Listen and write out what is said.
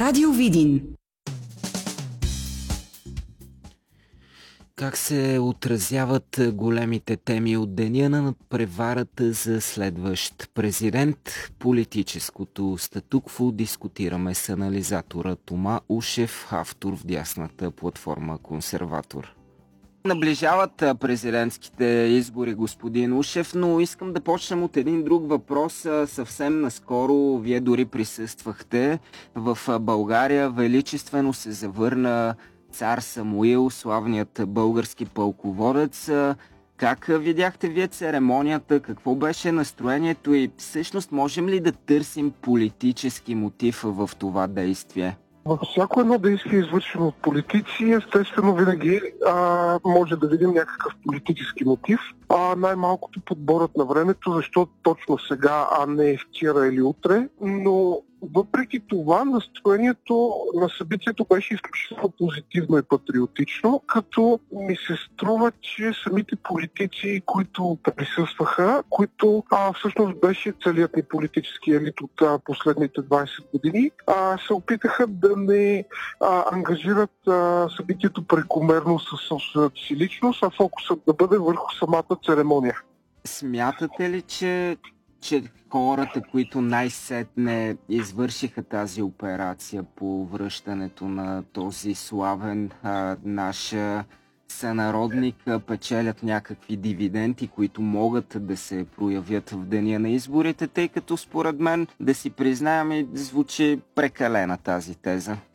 Радио Видин. Как се отразяват големите теми от деня на надпреварата за следващ президент? Политическото статукво дискутираме с анализатора Тома Ушев, автор в дясната платформа Консерватор. Наближават президентските избори, господин Ушев, но искам да почнем от един друг въпрос. Съвсем наскоро вие дори присъствахте в България. Величествено се завърна цар Самуил, славният български пълководец. Как видяхте вие церемонията? Какво беше настроението и всъщност можем ли да търсим политически мотив в това действие? Във всяко едно действие, извършено от политици, естествено винаги може да видим някакъв политически мотив. Най-малкото подборът на времето, защото точно сега, а не вчера или утре. Но въпреки това, настроението на събитието беше изключително позитивно и патриотично, като ми се струва, че самите политици, които присъстваха, които всъщност беше целият ни политически елит от последните 20 години, се опитаха да не ангажират събитието прекомерно със собствената си личност, а фокусът да бъде върху самата церемония. Смятате ли, че хората, които най-сетне извършиха тази операция по връщането на този славен наш сънародник, печелят някакви дивиденти, които могат да се проявят в деня на изборите, тъй като според мен, да си признаем, звучи прекалена тази теза?